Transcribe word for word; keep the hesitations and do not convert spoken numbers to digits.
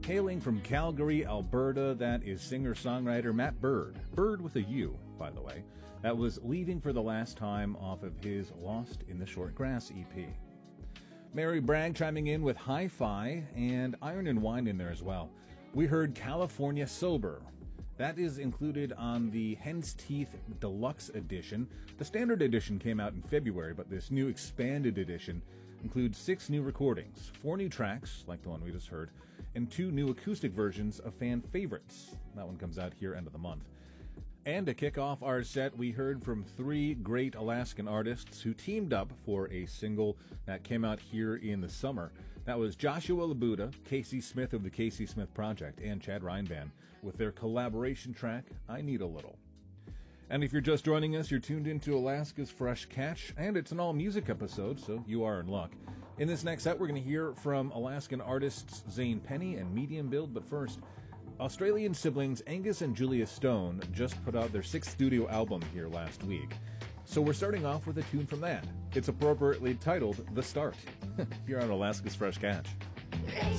Hailing from Calgary, Alberta, that is singer-songwriter Matt Bird. Bird with a U, by the way. That was Leaving for the Last Time off of his Lost in the Short Grass E P. Mary Bragg chiming in with Hi-Fi and Iron and Wine in there as well. We heard California Sober. That is included on the Hen's Teeth Deluxe Edition. The standard edition came out in February, but this new expanded edition includes six new recordings, four new tracks, like the one we just heard, and two new acoustic versions of fan favorites. That one comes out here end of the month. And to kick off our set, we heard from three great Alaskan artists who teamed up for a single that came out here in the summer. That was Joshua Labuda, Casey Smith of the Casey Smith Project, and Chad Reinband with their collaboration track, I Need a Little. And if you're just joining us, you're tuned into Alaska's Fresh Catch, and it's an all-music episode, so you are in luck. In this next set, we're going to hear from Alaskan artists Zane Penny and Medium Build, but first, Australian siblings Angus and Julia Stone just put out their sixth studio album here last week. So we're starting off with a tune from that. It's appropriately titled The Start. Here on Alaska's Fresh Catch. Raise